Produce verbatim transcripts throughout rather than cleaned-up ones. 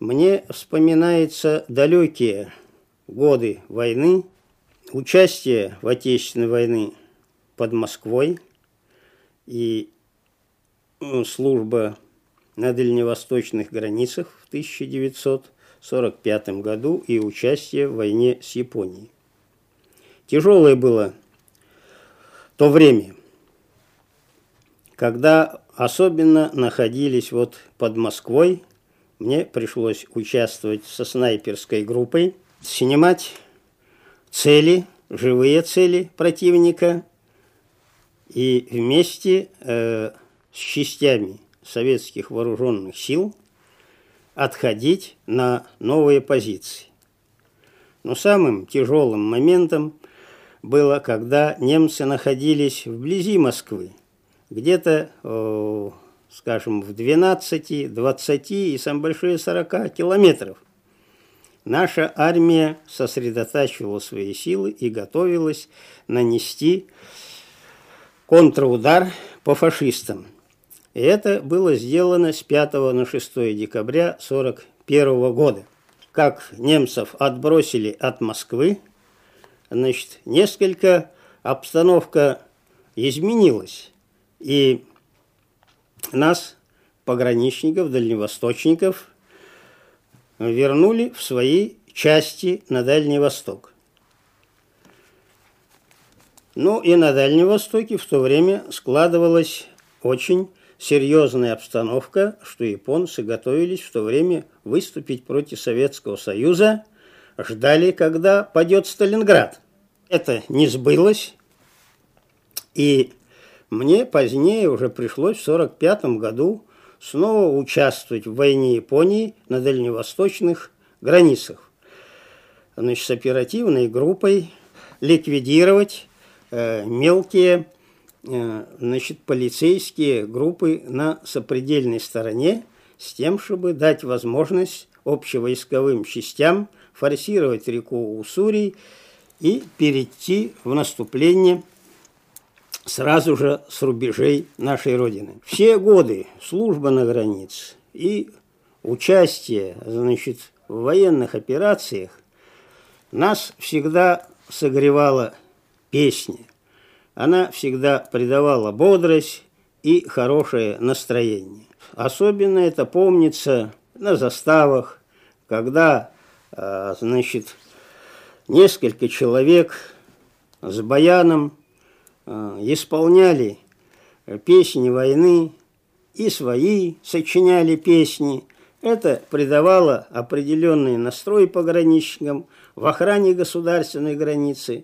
Мне вспоминаются далекие годы войны, участие в Отечественной войне под Москвой и служба на дальневосточных границах в тысяча девятьсот сорок пятом году и участие в войне с Японией. Тяжелое было то время, когда особенно находились вот под Москвой. Мне пришлось участвовать со снайперской группой, снимать цели, живые цели противника и вместе э, с частями советских вооруженных сил отходить на новые позиции. Но самым тяжелым моментом было, когда немцы находились вблизи Москвы, где-то, э, скажем, в двенадцати, двадцати и самое большое сорока километров. Наша армия сосредотачивала свои силы и готовилась нанести контрудар по фашистам. И это было сделано с пятого на шестое декабря сорок первого года. Как немцев отбросили от Москвы, значит, несколько обстановка изменилась. И нас, пограничников, дальневосточников, вернули в свои части на Дальний Восток. Ну и на Дальнем Востоке в то время складывалась очень серьезная обстановка, что японцы готовились в то время выступить против Советского Союза, ждали, когда падет Сталинград. Это не сбылось, и мне позднее уже пришлось в сорок пятом году снова участвовать в войне Японии на дальневосточных границах. Значит, с оперативной группой ликвидировать э, мелкие э, значит, полицейские группы на сопредельной стороне с тем, чтобы дать возможность общевойсковым частям форсировать реку Уссурий и перейти в наступление сразу же с рубежей нашей Родины. Все годы служба на границе и участие, значит, в военных операциях нас всегда согревала песня. Она всегда придавала бодрость и хорошее настроение. Особенно это помнится на заставах, когда, значит, несколько человек с баяном исполняли песни войны и свои сочиняли песни. Это придавало определенный настрой пограничникам в охране государственной границы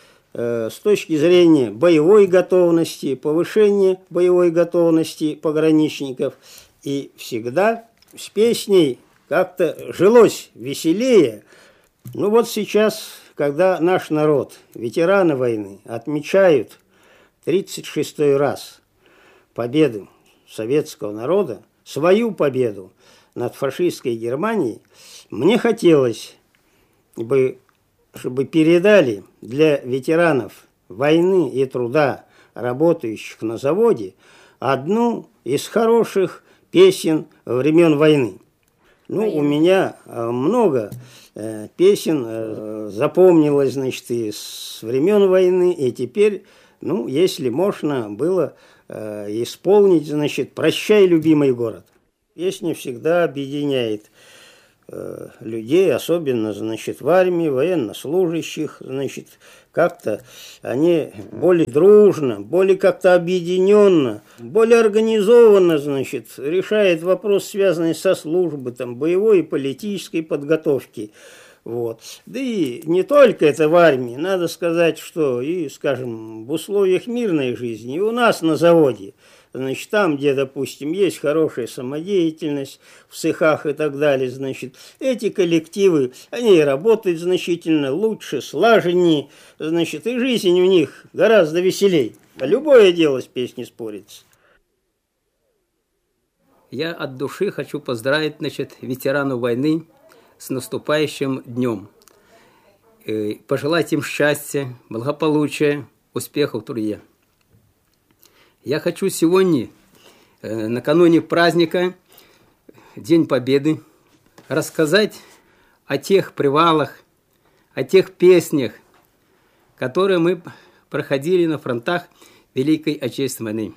с точки зрения боевой готовности, повышения боевой готовности пограничников. И всегда с песней как-то жилось веселее. Ну вот сейчас, когда наш народ, ветераны войны, отмечают тридцать шестой раз победу советского народа, свою победу над фашистской Германией, мне хотелось бы, чтобы передали для ветеранов войны и труда, работающих на заводе, одну из хороших песен времен войны. Ну, у меня много э, песен э, запомнилось, значит, из времен войны, и теперь, ну, если можно было э, исполнить, значит, «Прощай, любимый город». Песня всегда объединяет э, людей, особенно, значит, в армии, военнослужащих, значит, как-то они более дружно, более как-то объединенно, более организованно, значит, решает вопрос, связанный со службой, там, боевой и политической подготовки. Вот. Да и не только это в армии, надо сказать, что и, скажем, в условиях мирной жизни, и у нас на заводе, значит, там, где, допустим, есть хорошая самодеятельность в цехах и так далее, значит, эти коллективы, они работают значительно лучше, слаженнее, значит, и жизнь у них гораздо веселей. Любое дело с песней спорится. Я от души хочу поздравить, значит, ветеранов войны с наступающим днем. Пожелать им счастья, благополучия, успехов в труде. Я хочу сегодня, накануне праздника, День Победы рассказать о тех привалах, о тех песнях, которые мы проходили на фронтах Великой Отечественной войны.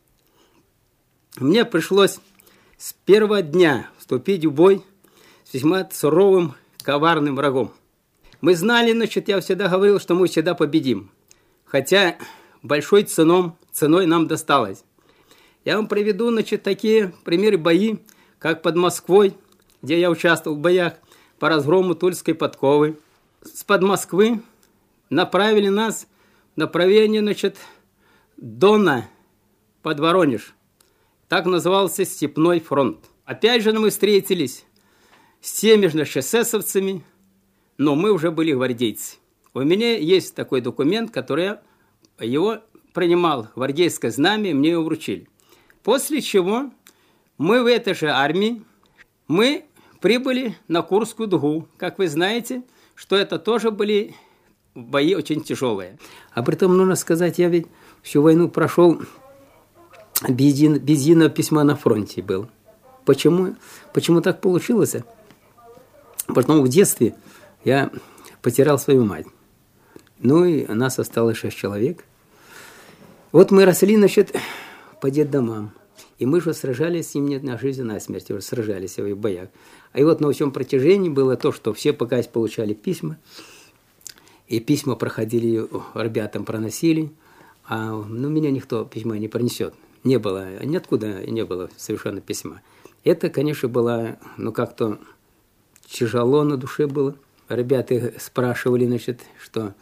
Мне пришлось с первого дня вступить в бой с весьма суровым, коварным врагом. Мы знали, значит, я всегда говорил, что мы всегда победим. Хотя большой ценом, ценой нам досталось. Я вам приведу, значит, такие примеры бои, как под Москвой, где я участвовал в боях по разгрому Тульской подковы. С-под Москвы направили нас в направлении, значит, Дона под Воронеж. Так назывался Степной фронт. Опять же мы встретились с теми же эсэсовцами, но мы уже были гвардейцы. У меня есть такой документ, который я его принимал, гвардейское знамя, мне его вручили. После чего мы в этой же армии, мы прибыли на Курскую дугу. Как вы знаете, что это тоже были бои очень тяжелые. А при том, нужно сказать, я ведь всю войну прошел без, един, без единого письма на фронте был. Почему? Почему так получилось? Потому в детстве я потерял свою мать. Ну и нас осталось шесть человек. Вот мы росли, значит, по детдомам. И мы же сражались с ним на жизнь, на смерть. Уже сражались в боях. А и вот на всем протяжении было то, что все пока получали письма. И письма проходили, ребятам проносили. А ну, меня никто письма не пронесет. Не было, ниоткуда не было совершенно письма. Это, конечно, было, ну, как-то тяжело на душе было. Ребята спрашивали, значит, что,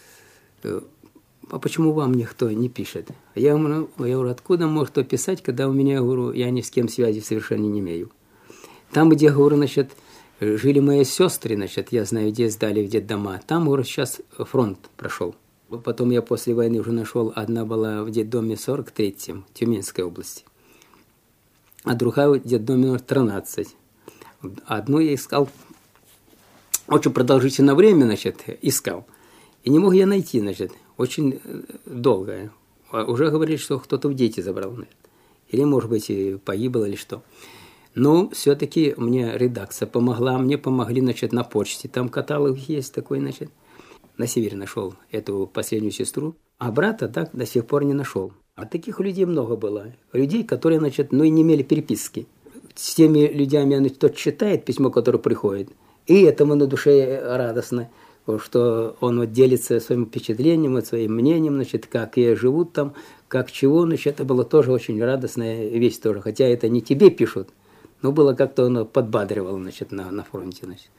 а почему вам никто не пишет? Я говорю, я говорю, откуда может кто писать, когда у меня, я говорю, я ни с кем связи совершенно не имею. Там, где, говорю, значит, жили мои сестры, значит, я знаю, где сдали, где дома, там, говорю, сейчас фронт прошел. Потом я после войны уже нашел, одна была в детдоме сорок третьем, Тюменской области, а другая в детдоме номер тринадцать. Одну я искал очень продолжительное время, значит, искал. И не мог я найти, значит, очень долго. Уже говорили, что кто-то в дети забрал, значит. Или, может быть, погибло, или что. Но все-таки мне редакция помогла, мне помогли, значит, на почте. Там каталог есть такой, значит. На севере нашел эту последнюю сестру, а брата так до сих пор не нашел. А таких людей много было. Людей, которые, значит, ну и не имели переписки. С теми людьми, тот читает письмо, которое приходит, и этому на душе радостно, что он вот делится своим впечатлением, своим мнением, значит, как и живут там, как чего, значит, это было тоже очень радостная вещь тоже. Хотя это не тебе пишут, но было как-то оно подбадривало, значит, на, на фронте, значит.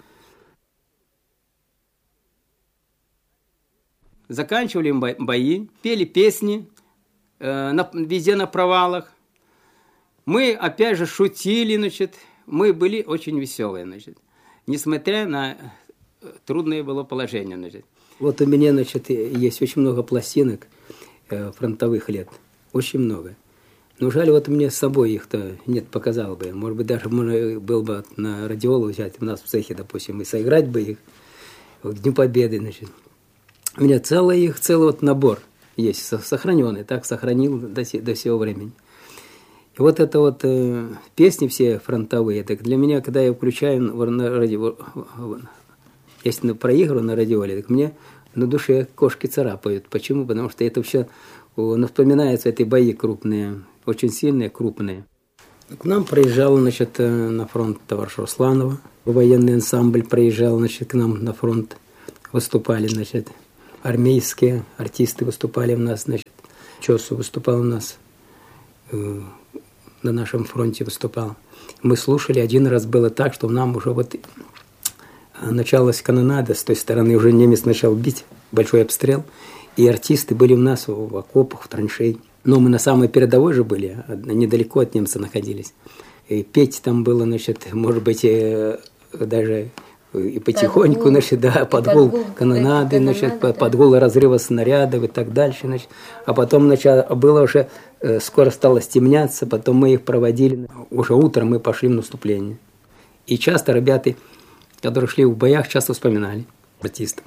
Заканчивали бои, пели песни, э, на, везде на провалах. Мы, опять же, шутили, значит, мы были очень веселые, значит, несмотря на трудное было положение, значит. Вот у меня, значит, есть очень много пластинок э, фронтовых лет, очень много. Но жаль, вот мне с собой их-то нет, показал бы. Может быть, даже можно был бы на радиолу взять у нас в цехе, допустим, и сыграть бы их к Дню Победы, значит. У меня целый их, целый вот набор есть, сохраненный, так сохранил до, до сего времени. И вот это вот э, песни все фронтовые, так для меня, когда я включаю на радио, если проигрываю на радиоле, так мне на душе кошки царапают. Почему? Потому что это все, ну, вспоминаются эти бои крупные, очень сильные, крупные. К нам проезжал, значит, на фронт товарищ Русланова, военный ансамбль проезжал, значит, к нам на фронт, выступали, значит, армейские артисты выступали у нас, значит, Чосу выступал у нас, э, на нашем фронте выступал. Мы слушали, один раз было так, что нам уже вот началась канонада, с той стороны уже немец начал бить, большой обстрел, и артисты были у нас в окопах, в траншеи. Но мы на самой передовой же были, недалеко от немца находились. И петь там было, значит, может быть, даже и потихоньку, подгул, значит, да, подгул, подгул канонады, значит, да. Подгул разрыва снарядов и так дальше, значит. А потом, значит, было уже, скоро стало стемняться, потом мы их проводили, уже утром мы пошли в наступление. И часто ребята, которые шли в боях, часто вспоминали артистов.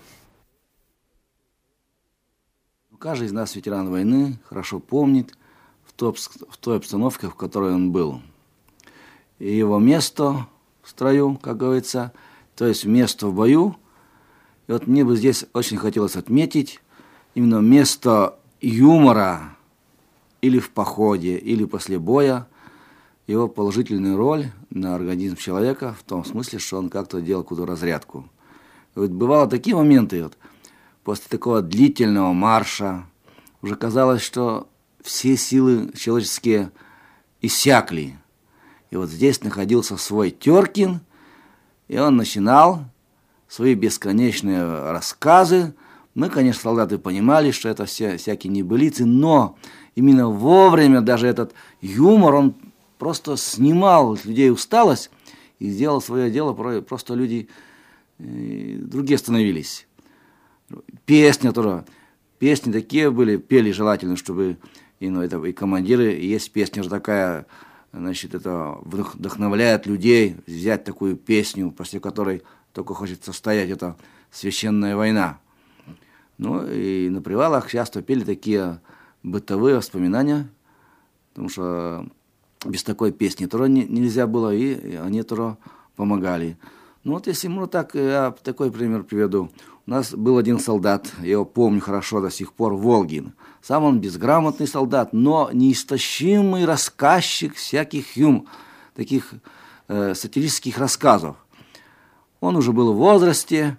Каждый из нас, ветеран войны, хорошо помнит в той, в той обстановке, в которой он был. И его место в строю, как говорится, то есть место в бою. И вот мне бы здесь очень хотелось отметить именно место юмора или в походе, или после боя, его положительную роль на организм человека, в том смысле, что он как-то делал какую-то разрядку. И вот бывало такие моменты, вот, после такого длительного марша, уже казалось, что все силы человеческие иссякли. И вот здесь находился свой Теркин, и он начинал свои бесконечные рассказы. Мы, конечно, солдаты понимали, что это все всякие небылицы, но именно вовремя даже этот юмор, он просто снимал с людей усталость и сделал свое дело, просто люди э, другие становились. Песни тоже, песни такие были, пели желательно, чтобы и, ну, это, и командиры, и есть песня же такая, значит, это вдохновляет людей взять такую песню, после которой только хочется стоять, это «Священная война». Ну, и на привалах часто пели такие бытовые воспоминания, потому что без такой песни тоже не, нельзя было, и, и они тоже помогали. Ну, вот если ну так, я такой пример приведу. У нас был один солдат, я его помню хорошо до сих пор, Волгин. Сам он безграмотный солдат, но неистощимый рассказчик всяких юм, таких э, сатирических рассказов. Он уже был в возрасте,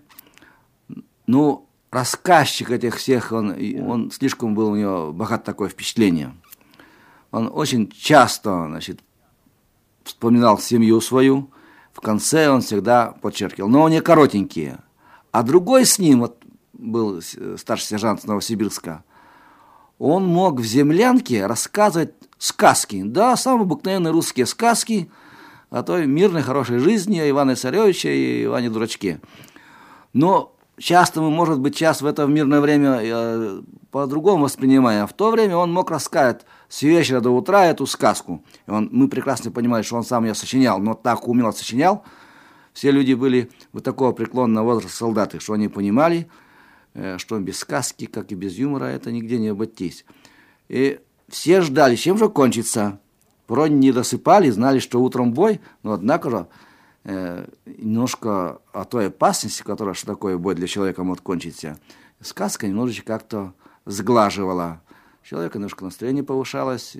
ну, рассказчик этих всех, он, он слишком был, у него богат такое впечатление. Он очень часто, значит, вспоминал семью свою, в конце он всегда подчеркивал, но они коротенькие. А другой с ним, вот был старший сержант с Новосибирска, он мог в землянке рассказывать сказки, да, самые обыкновенные русские сказки о той мирной, хорошей жизни, о Иване Царевиче и Иване Дурачке. Но часто мы, может быть, сейчас в это в мирное время э, по-другому воспринимаем. А в то время он мог рассказать с вечера до утра эту сказку. И он, мы прекрасно понимали, что он сам ее сочинял, но так умело сочинял. Все люди были вот такого преклонного возраста солдаты, что они понимали, э, что без сказки, как и без юмора, это нигде не обойтись. И все ждали, чем же кончится. Вроде не досыпали, знали, что утром бой, но однако же э, немножко о той опасности, которая, что такое бой для человека может кончиться, сказка немножечко как-то сглаживала. Человека немножко настроение повышалось,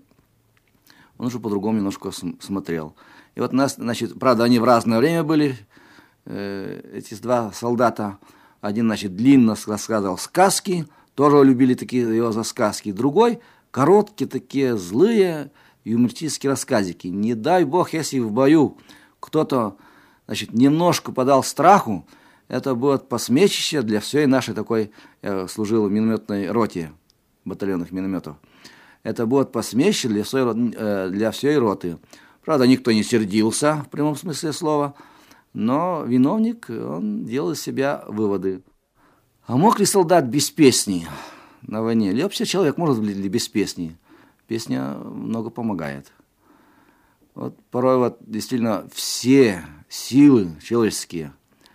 он уже по-другому немножко смотрел. И вот нас, значит, правда, они в разное время были, э, эти два солдата. Один, значит, длинно рассказывал сказки, тоже любили такие его за сказки. Другой, короткие такие, злые, юмористические рассказики. Не дай бог, если в бою кто-то, значит, немножко подал страху, это будет посмешище для всей нашей такой, я служил в минометной роте, батальонных минометов. Это будет посмешище для всей, для всей роты. Правда, никто не сердился, в прямом смысле слова, но виновник, он делал из себя выводы. А мог ли солдат без песни на войне? Или вообще человек может ли без песни? Песня много помогает. Вот порой вот действительно все силы человеческие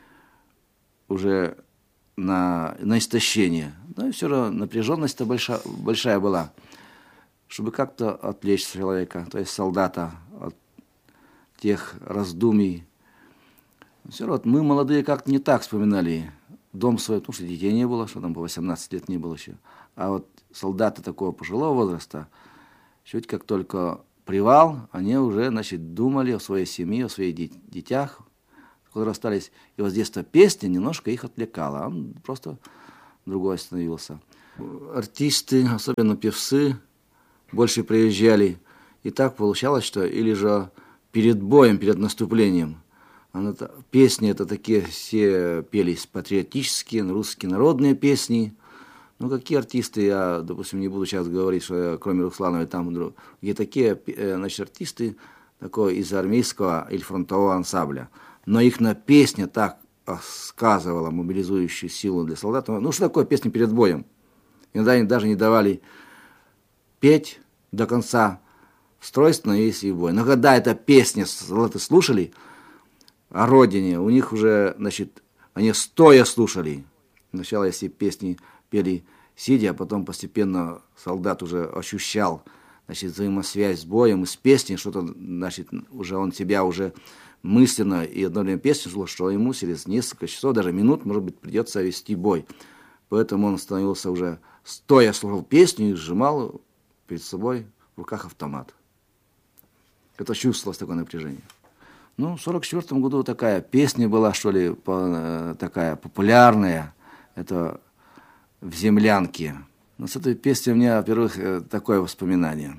уже на, на истощение. Но и все равно напряженность-то большая, большая была, чтобы как-то отвлечь человека, то есть солдата, от тех раздумий. Все равно мы, молодые, как-то не так вспоминали дом свой, потому что детей не было, что там по восемнадцать лет не было еще. А вот солдаты такого пожилого возраста, чуть как только привал, они уже, значит, думали о своей семье, о своих детях, которые остались. И вот здесь-то песня немножко их отвлекала, он просто другой становился. Артисты, особенно певцы, больше приезжали. И так получалось, что или же перед боем, перед наступлением, песни это такие все пелись патриотические, русские народные песни. Ну, какие артисты, я, допустим, не буду сейчас говорить, что я, кроме Руслановой, там где такие, значит, артисты такой из армейского или фронтового ансамбля. Но их на песня так сказывала мобилизующую силу для солдат. Ну, что такое песня перед боем? Иногда они даже не давали петь до конца, стройственно есть и бой. Но когда эта песня солдаты слушали о родине, у них уже, значит, они стоя слушали. Сначала, если песни пели сидя, а потом постепенно солдат уже ощущал значит, взаимосвязь с боем и с песней, что-то, значит, уже он себя уже мысленно и одно время песню слушал, что ему через несколько часов, даже минут, может быть, придется вести бой. Поэтому он становился уже, стоя слушал песню и сжимал перед собой в руках автомат. Это чувствовалось такое напряжение. Ну, в сорок четвёртом году такая песня была, что ли, по, такая популярная. Это «В землянке». Но с этой песней у меня, во-первых, такое воспоминание.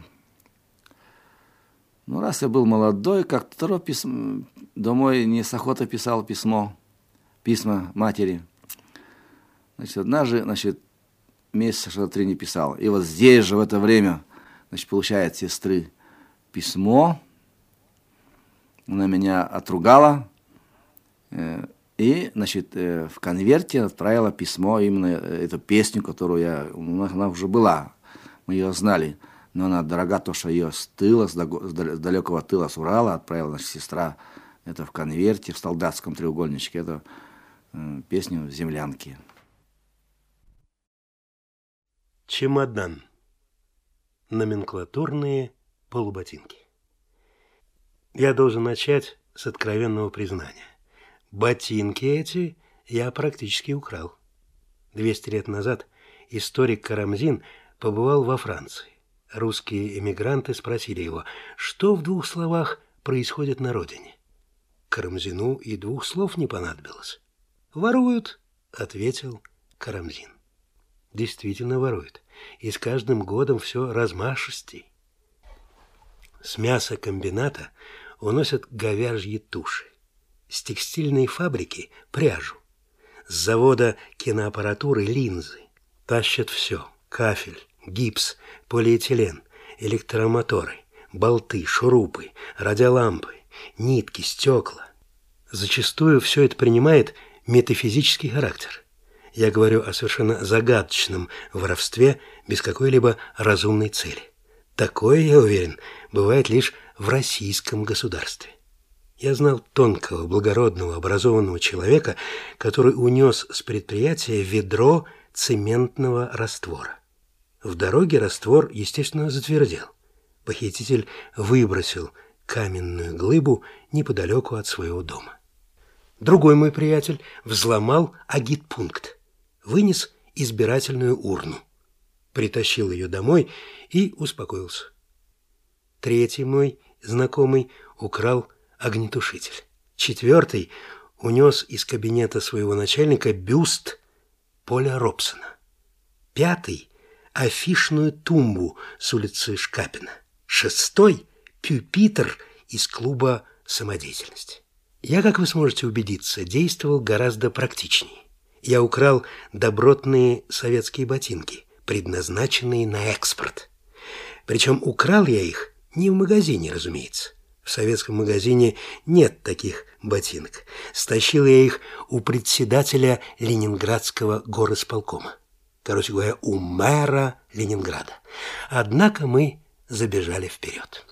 Ну, раз я был молодой, как-то второе письмо, домой не с охотой писал письмо, письма матери. Значит, однажды, значит, месяца что-то три не писал. И вот здесь же в это время, значит, получает сестры письмо. Она меня отругала. И, значит, в конверте отправила письмо, именно эту песню, которую я... Она уже была, мы ее знали. Но она дорога, то, что ее с тыла, с далекого тыла, с Урала отправила наша сестра. Это в конверте, в солдатском треугольничке. Это э, песня «В землянке». Чемодан. Номенклатурные полуботинки. Я должен начать с откровенного признания. Ботинки эти я практически украл. Двести лет назад историк Карамзин побывал во Франции. Русские эмигранты спросили его, что в двух словах происходит на родине. Карамзину и двух слов не понадобилось. «Воруют», — ответил Карамзин. Действительно воруют, и с каждым годом все размашистей. С мясокомбината уносят говяжьи туши, с текстильной фабрики – пряжу, с завода киноаппаратуры – линзы. Тащат все – кафель, гипс, полиэтилен, электромоторы, болты, шурупы, радиолампы, нитки, стекла. Зачастую все это принимает метафизический характер. Я говорю о совершенно загадочном воровстве без какой-либо разумной цели. Такое, я уверен, бывает лишь в российском государстве. Я знал тонкого, благородного, образованного человека, который унес с предприятия ведро цементного раствора. В дороге раствор, естественно, затвердел. Похититель выбросил каменную глыбу неподалеку от своего дома. Другой мой приятель взломал агитпункт, вынес избирательную урну, притащил ее домой и успокоился. Третий мой знакомый украл огнетушитель. Четвертый унес из кабинета своего начальника бюст Поля Робсона. Пятый – афишную тумбу с улицы Шкапина. Шестой – пюпитр из клуба «Самодеятельность». Я, как вы сможете убедиться, действовал гораздо практичнее. Я украл добротные советские ботинки, предназначенные на экспорт. Причем украл я их не в магазине, разумеется. В советском магазине нет таких ботинок. Стащил я их у председателя Ленинградского горосполкома. Короче говоря, у мэра Ленинграда. Однако мы забежали вперед.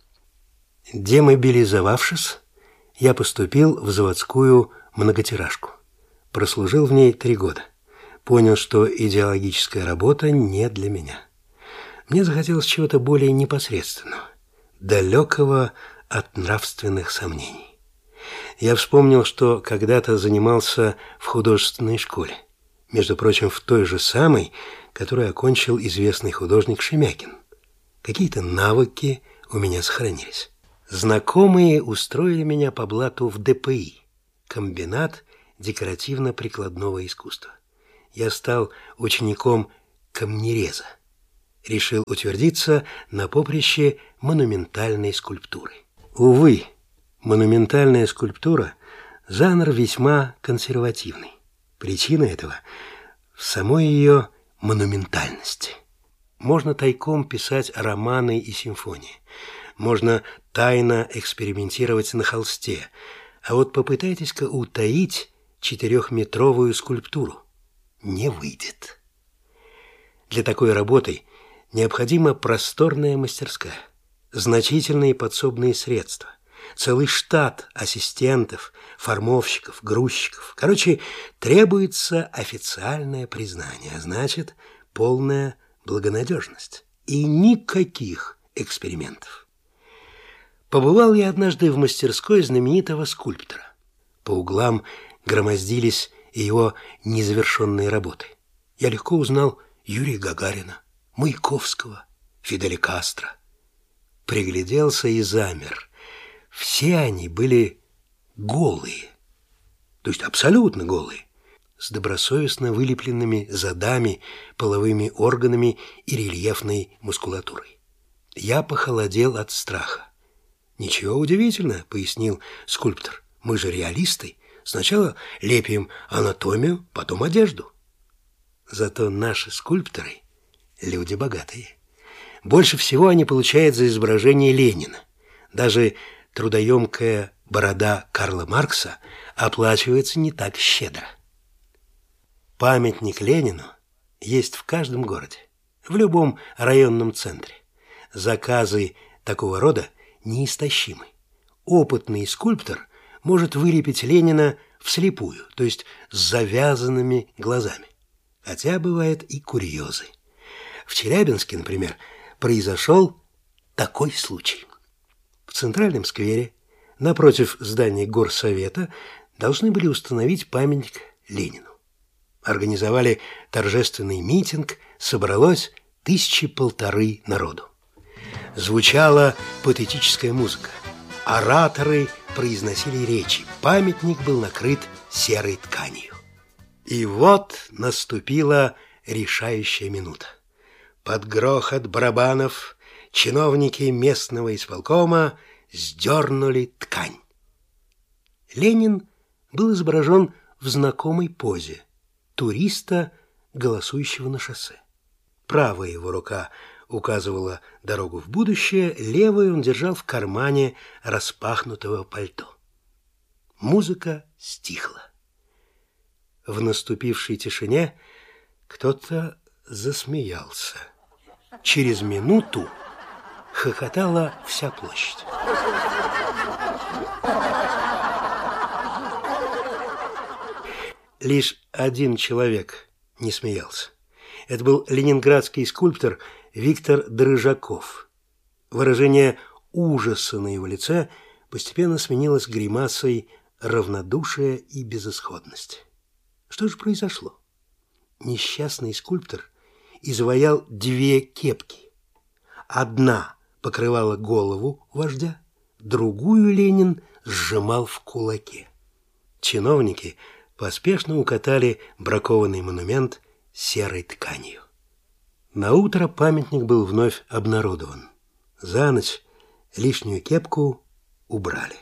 Демобилизовавшись, я поступил в заводскую многотиражку. Прослужил в ней три года. Понял, что идеологическая работа не для меня. Мне захотелось чего-то более непосредственного, далекого от нравственных сомнений. Я вспомнил, что когда-то занимался в художественной школе. Между прочим, в той же самой, которую окончил известный художник Шемякин. Какие-то навыки у меня сохранились. Знакомые устроили меня по блату в дэ пэ и, комбинат декоративно-прикладного искусства. Я стал учеником камнереза. Решил утвердиться на поприще монументальной скульптуры. Увы, монументальная скульптура – жанр весьма консервативный. Причина этого в самой ее монументальности. Можно тайком писать романы и симфонии. Можно тайно экспериментировать на холсте. А вот попытайтесь-ка утаить четырехметровую скульптуру. Не выйдет. Для такой работы необходима просторная мастерская, значительные подсобные средства, целый штат ассистентов, формовщиков, грузчиков. Короче, требуется официальное признание, а значит, полная благонадежность. И никаких экспериментов. Побывал я однажды в мастерской знаменитого скульптора. По углам громоздились его незавершенные работы. Я легко узнал Юрия Гагарина, Маяковского, Фиделя Кастро. Пригляделся и замер. Все они были голые, то есть абсолютно голые, с добросовестно вылепленными задами, половыми органами и рельефной мускулатурой. Я похолодел от страха. «Ничего удивительного», — пояснил скульптор. «Мы же реалисты. Сначала лепим анатомию, потом одежду». Зато наши скульпторы — люди богатые. Больше всего они получают за изображение Ленина. Даже трудоемкая борода Карла Маркса оплачивается не так щедро. Памятник Ленину есть в каждом городе, в любом районном центре. Заказы такого рода неистощимы. Опытный скульптор может вылепить Ленина вслепую, то есть с завязанными глазами. Хотя бывают и курьезы. В Челябинске, например, произошел такой случай. В центральном сквере, напротив здания горсовета, должны были установить памятник Ленину. Организовали торжественный митинг, собралось тысячи полторы народу. Звучала патетическая музыка. Ораторы произносили речи. Памятник был накрыт серой тканью. И вот наступила решающая минута. Под грохот барабанов чиновники местного исполкома сдернули ткань. Ленин был изображен в знакомой позе туриста, голосующего на шоссе. Правая его рука указывала дорогу в будущее, левую он держал в кармане распахнутого пальто. Музыка стихла. В наступившей тишине кто-то засмеялся. Через минуту хохотала вся площадь. Лишь один человек не смеялся. Это был ленинградский скульптор Виктор Дрыжаков. Выражение ужаса на его лице постепенно сменилось гримасой равнодушия и безысходности. Что же произошло? Несчастный скульптор изваял две кепки. Одна покрывала голову вождя, другую Ленин сжимал в кулаке. Чиновники поспешно укатали бракованный монумент серой тканью. Наутро памятник был вновь обнародован. За ночь лишнюю кепку убрали.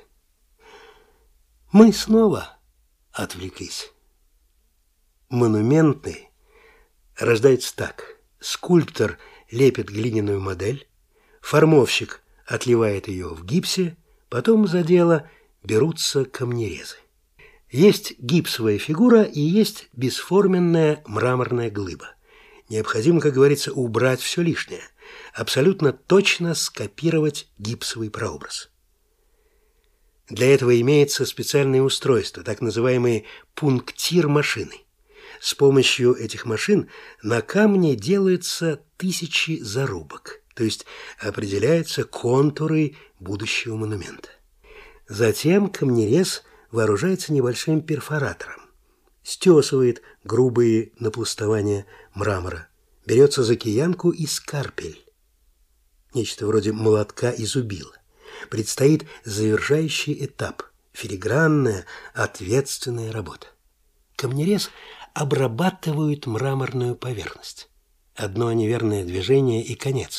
Мы снова отвлеклись. Монументы рождаются так. Скульптор лепит глиняную модель, формовщик отливает ее в гипсе, потом за дело берутся камнерезы. Есть гипсовая фигура и есть бесформенная мраморная глыба. Необходимо, как говорится, убрать все лишнее, абсолютно точно скопировать гипсовый прообраз. Для этого имеется специальное устройство, так называемые пунктир-машины. С помощью этих машин на камне делаются тысячи зарубок, то есть определяются контуры будущего монумента. Затем камнерез вооружается небольшим перфоратором, стесывает грубые напластования мрамора, берется за киянку и скальпель, нечто вроде молотка и зубила. Предстоит завершающий этап – филигранная, ответственная работа. Камнерез обрабатывает мраморную поверхность. Одно неверное движение и конец.